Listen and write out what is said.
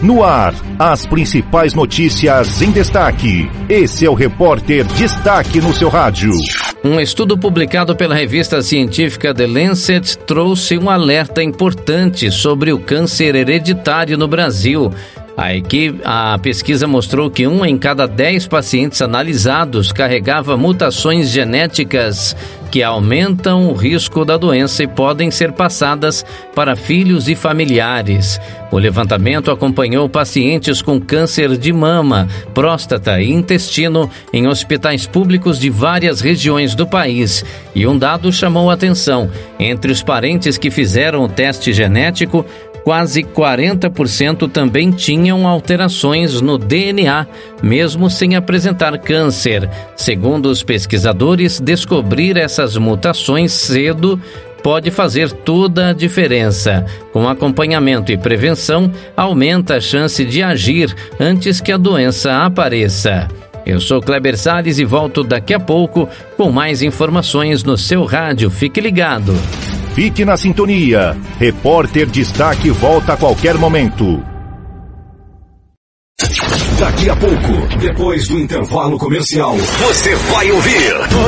No ar, as principais notícias em destaque. Esse é o Repórter Destaque no seu rádio. Um estudo publicado pela revista científica The Lancet trouxe um alerta importante sobre o câncer hereditário no Brasil. A pesquisa mostrou que 1 em cada 10 pacientes analisados carregava mutações genéticas que aumentam o risco da doença e podem ser passadas para filhos e familiares. O levantamento acompanhou pacientes com câncer de mama, próstata e intestino em hospitais públicos de várias regiões do país. E um dado chamou a atenção: entre os parentes que fizeram o teste genético, quase 40% também tinham alterações no DNA, mesmo sem apresentar câncer. Segundo os pesquisadores, descobrir essas mutações cedo pode fazer toda a diferença. Com acompanhamento e prevenção, aumenta a chance de agir antes que a doença apareça. Eu sou Kleber Salles e volto daqui a pouco com mais informações no seu rádio. Fique ligado. Fique na sintonia. Repórter Destaque volta a qualquer momento. Daqui a pouco, depois do intervalo comercial, você vai ouvir